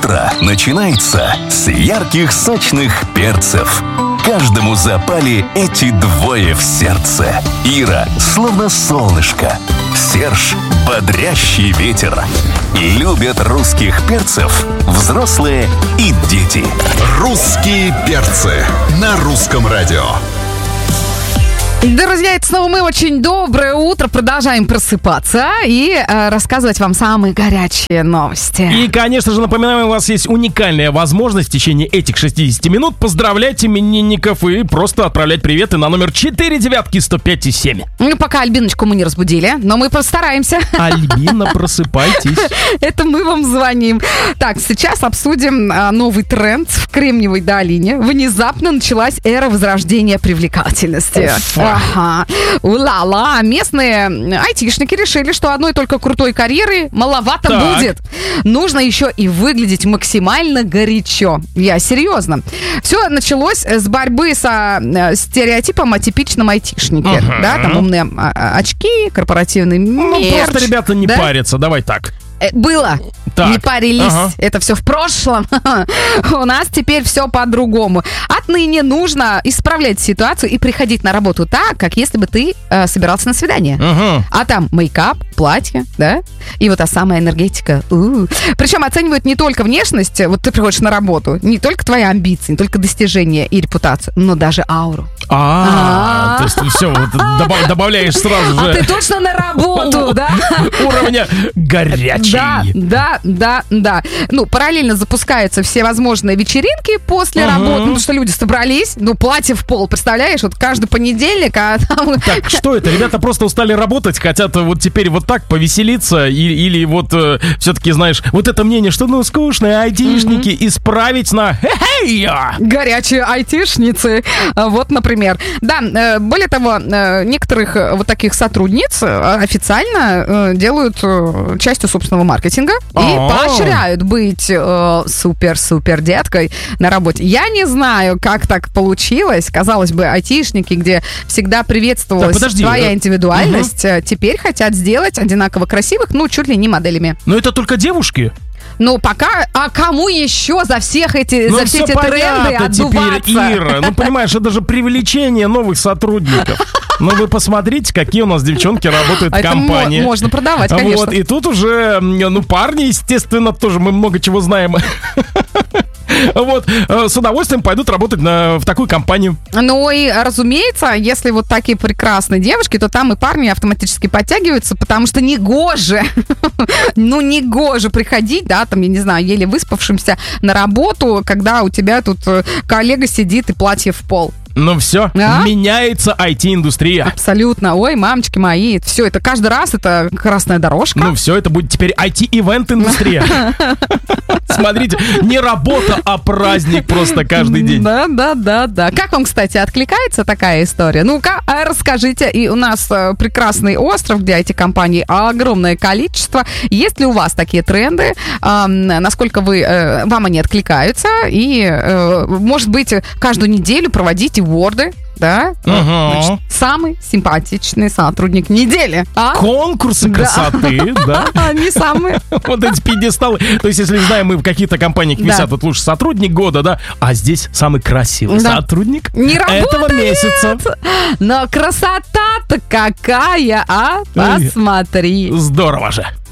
Утро начинается с ярких сочных перцев. Каждому запали эти двое в сердце. Ира словно солнышко, Серж бодрящий ветер. Любят русских перцев взрослые и дети. Русские перцы на русском радио. Друзья, это снова мы. Очень доброе утро. Продолжаем просыпаться и рассказывать вам самые горячие новости. И, конечно же, напоминаем, у вас есть уникальная возможность в течение этих 60 минут поздравлять именинников и просто отправлять приветы на номер 49105,7. Ну, пока Альбиночку мы не разбудили, но мы постараемся. Альбина, просыпайтесь. Это мы вам звоним. Так, сейчас обсудим новый тренд в Кремниевой долине. Внезапно началась эра возрождения привлекательности. Ага. Ула-ла. Местные айтишники решили, что одной только крутой карьеры маловато будет. Нужно еще и выглядеть максимально горячо. Я серьезно. Все началось с борьбы со стереотипом о типичном айтишнике. Да, там умные очки, корпоративный мерч. Ну, просто ребята не парятся, давай так. Было. Так. Не парились. Это все в прошлом. У нас теперь все по-другому. Отныне нужно исправлять ситуацию и приходить на работу так, как если бы ты собирался на свидание. А там мейкап, платье, да? И вот та самая энергетика. Причем оценивают не только внешность, вот ты приходишь на работу, не только твои амбиции, не только достижения и репутацию, но даже ауру. То есть ты все добавляешь сразу же. А ты точно на работу, да? Уровня горячий. Да. Ну, параллельно запускаются все возможные вечеринки после работы, потому что люди собрались, ну, платье в пол, представляешь, вот каждый понедельник, а там... Так, что это? Ребята просто устали работать, хотят вот теперь вот так повеселиться, или вот все-таки, знаешь, вот это мнение, что, ну, скучные айтишники, исправить на хе-хей! Горячие айтишницы, вот, например. Да, более того, некоторых вот таких сотрудниц официально делают частью собственного маркетинга и поощряют быть супер-супер деткой на работе. Я не знаю, как так получилось. Казалось бы, айтишники, где всегда приветствовалась твоя индивидуальность, теперь хотят сделать одинаково красивых, ну, чуть ли не моделями. Но это только девушки? Ну, пока... А кому еще за все эти тренды отдуваться? Теперь, Ира. Ну, понимаешь, это же привлечение новых сотрудников. Ну, вы посмотрите, какие у нас девчонки работают в компании. Это можно продавать, конечно. Вот, и тут уже, ну, парни, естественно, тоже мы много чего знаем. Вот, с удовольствием пойдут работать в такую компанию. Ну и, разумеется, если вот такие прекрасные девушки, то там и парни автоматически подтягиваются, потому что негоже приходить, да, там, я не знаю, еле выспавшимся на работу, когда у тебя тут коллега сидит и платье в пол. Ну все, меняется IT-индустрия. Абсолютно. Ой, мамочки мои, все это каждый раз это красная дорожка. Ну все, это будет теперь IT-ивент-индустрия. Смотрите, не работа, а праздник просто каждый день. Да. Как вам, кстати, откликается такая история? Ну-ка, расскажите. И у нас прекрасный остров, где IT-компаний огромное количество. Есть ли у вас такие тренды? Насколько вам они откликаются? И, может быть, каждую неделю проводите ворды, да? Значит, самый симпатичный сотрудник недели. Конкурсы красоты, да? Они самые. Вот эти пьедесталы. То есть, если знаем, мы в каких-то компаниях висят, вот лучший сотрудник года, да? А здесь самый красивый сотрудник этого месяца. Но красота-то какая, а? Посмотри. Здорово же.